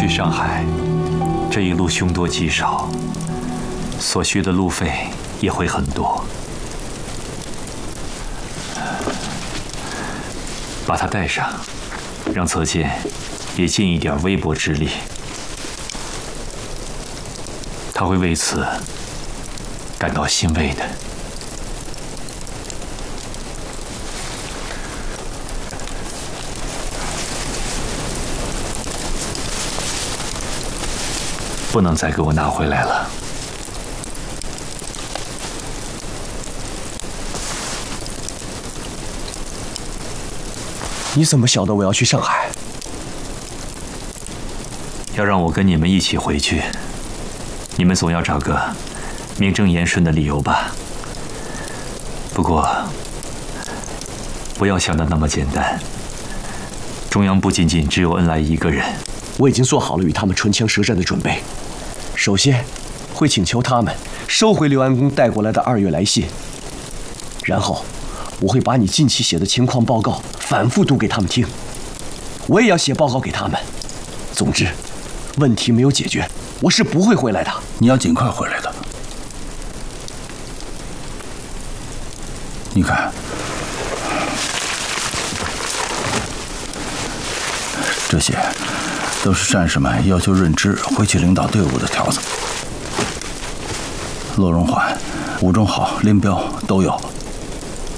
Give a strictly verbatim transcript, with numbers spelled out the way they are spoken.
去上海，这一路凶多吉少，所需的路费也会很多。把他带上，让侧见也尽一点微薄之力，他会为此感到欣慰的。不能再给我拿回来了。 你怎么晓得我要去上海？ 要让我跟你们一起回去，你们总要找个名正言顺的理由吧。不过，不要想的那么简单。中央不仅仅只有恩来一个人。 我已经做好了与他们唇枪舌战的准备。首先，会请求他们收回刘安公带过来的二月来信，然后，我会把你近期写的情况报告反复读给他们听。我也要写报告给他们。总之，问题没有解决，我是不会回来的。 你要尽快回来的。你看，这些都是战士们要求润之回去领导队伍的条子。骆荣焕、吴忠好、林彪都有。